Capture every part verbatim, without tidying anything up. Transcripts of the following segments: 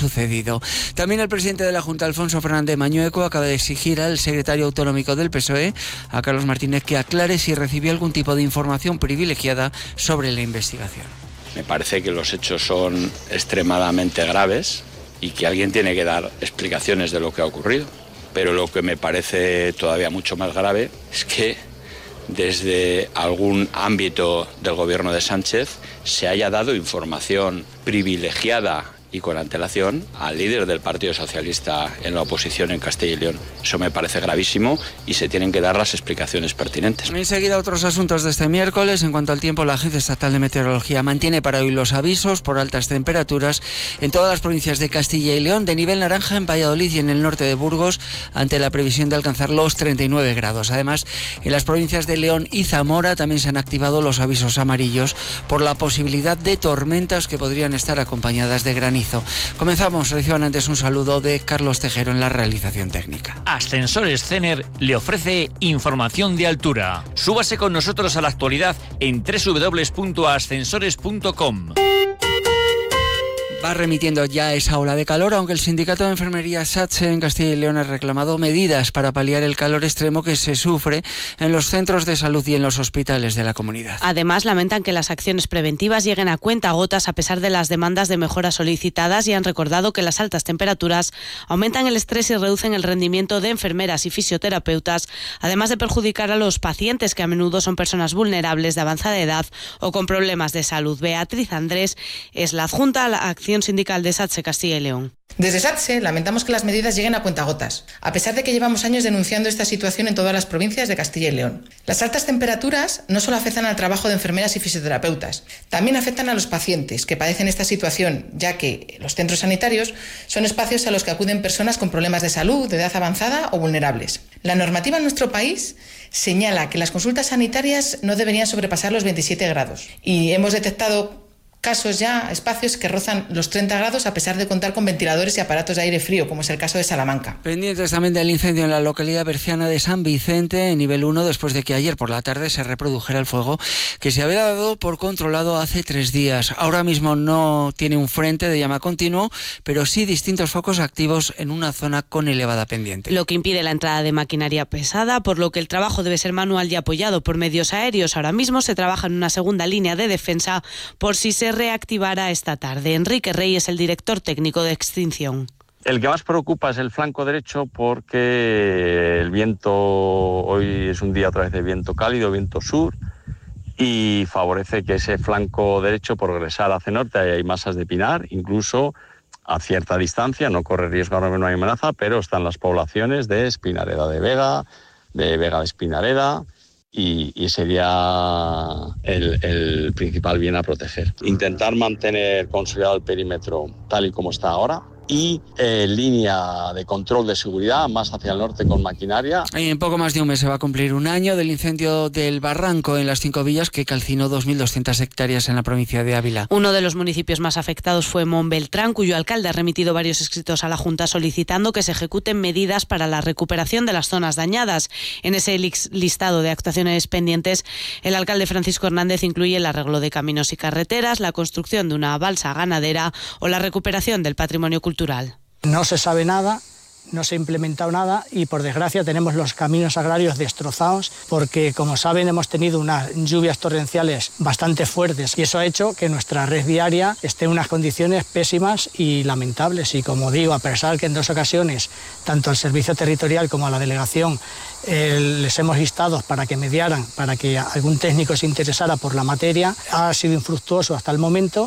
sucedido. También el presidente de la Junta, Alfonso Fernández Mañueco, acaba de exigir al secretario autonómico del P S O E, a Carlos Martínez, que aclare si recibió algún tipo de información privilegiada sobre la investigación. Me parece que los hechos son extremadamente graves y que alguien tiene que dar explicaciones de lo que ha ocurrido. Pero lo que me parece todavía mucho más grave es que desde algún ámbito del gobierno de Sánchez se haya dado información privilegiada y con antelación al líder del Partido Socialista en la oposición en Castilla y León. Eso me parece gravísimo y se tienen que dar las explicaciones pertinentes. Enseguida otros asuntos de este miércoles. En cuanto al tiempo, la Agencia Estatal de Meteorología mantiene para hoy los avisos por altas temperaturas en todas las provincias de Castilla y León, de nivel naranja en Valladolid y en el norte de Burgos, ante la previsión de alcanzar los treinta y nueve grados. Además, en las provincias de León y Zamora también se han activado los avisos amarillos por la posibilidad de tormentas que podrían estar acompañadas de granizo. Comenzamos. Reciban antes un saludo de Carlos Tejero en la realización técnica. Ascensores Cener le ofrece información de altura. Súbase con nosotros a la actualidad en doble u doble u doble u punto ascensores punto com. Va remitiendo ya esa ola de calor, aunque el sindicato de enfermería SATSE en Castilla y León ha reclamado medidas para paliar el calor extremo que se sufre en los centros de salud y en los hospitales de la comunidad. Además, lamentan que las acciones preventivas lleguen a cuentagotas a pesar de las demandas de mejora solicitadas y han recordado que las altas temperaturas aumentan el estrés y reducen el rendimiento de enfermeras y fisioterapeutas, además de perjudicar a los pacientes, que a menudo son personas vulnerables de avanzada edad o con problemas de salud. Beatriz Andrés es la adjunta a la acción sindical de SATSE Castilla y León. Desde SATSE lamentamos que las medidas lleguen a cuentagotas, a pesar de que llevamos años denunciando esta situación en todas las provincias de Castilla y León. Las altas temperaturas no solo afectan al trabajo de enfermeras y fisioterapeutas, también afectan a los pacientes que padecen esta situación, ya que los centros sanitarios son espacios a los que acuden personas con problemas de salud, de edad avanzada o vulnerables. La normativa en nuestro país señala que las consultas sanitarias no deberían sobrepasar los veintisiete grados y hemos detectado casos ya, espacios que rozan los treinta grados a pesar de contar con ventiladores y aparatos de aire frío, como es el caso de Salamanca. Pendientes también del incendio en la localidad berciana de San Vicente, en nivel uno, después de que ayer por la tarde se reprodujera el fuego que se había dado por controlado hace tres días. Ahora mismo no tiene un frente de llama continuo, pero sí distintos focos activos en una zona con elevada pendiente. Lo que impide la entrada de maquinaria pesada, por lo que el trabajo debe ser manual y apoyado por medios aéreos. Ahora mismo se trabaja en una segunda línea de defensa por si se reactivará esta tarde. Enrique Rey es el director técnico de extinción. El que más preocupa es el flanco derecho, porque el viento, hoy es un día otra vez de viento cálido, viento sur, y favorece que ese flanco derecho progresara hacia norte. Ahí hay masas de pinar, incluso a cierta distancia, no corre riesgo, ahora no hay amenaza, pero están las poblaciones de Espinareda de Vega, de Vega de Espinareda, Y, y sería el, el principal bien a proteger. Intentar mantener consolidado el perímetro tal y como está ahora y eh, línea de control de seguridad más hacia el norte con maquinaria. Y en poco más de un mes se va a cumplir un año del incendio del Barranco en las Cinco Villas, que calcinó dos mil doscientas hectáreas en la provincia de Ávila. Uno de los municipios más afectados fue Montbeltrán, cuyo alcalde ha remitido varios escritos a la Junta solicitando que se ejecuten medidas para la recuperación de las zonas dañadas. En ese listado de actuaciones pendientes, el alcalde Francisco Hernández incluye el arreglo de caminos y carreteras, la construcción de una balsa ganadera o la recuperación del patrimonio cultural. No se sabe nada, no se ha implementado nada y por desgracia tenemos los caminos agrarios destrozados porque, como saben, hemos tenido unas lluvias torrenciales bastante fuertes y eso ha hecho que nuestra red viaria esté en unas condiciones pésimas y lamentables. Y como digo, a pesar que en dos ocasiones tanto al Servicio Territorial como a la Delegación eh, les hemos instado para que mediaran, para que algún técnico se interesara por la materia, ha sido infructuoso hasta el momento.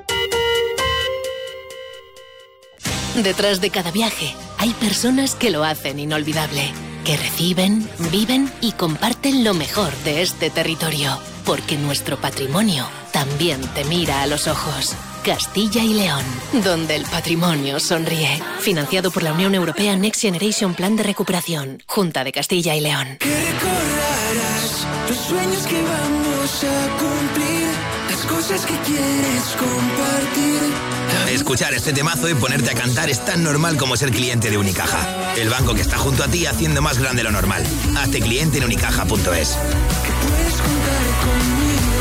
Detrás de cada viaje hay personas que lo hacen inolvidable, que reciben, viven y comparten lo mejor de este territorio, porque nuestro patrimonio también te mira a los ojos. Castilla y León, donde el patrimonio sonríe. Financiado por la Unión Europea Next Generation Plan de Recuperación. Junta de Castilla y León. Que recordarás los sueños que vamos a cumplir, las cosas que quieres compartir. Escuchar este temazo y ponerte a cantar es tan normal como ser cliente de Unicaja. El banco que está junto a ti haciendo más grande lo normal. Hazte cliente en unicaja punto es.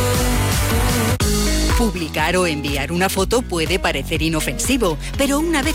Publicar o enviar una foto puede parecer inofensivo, pero una vez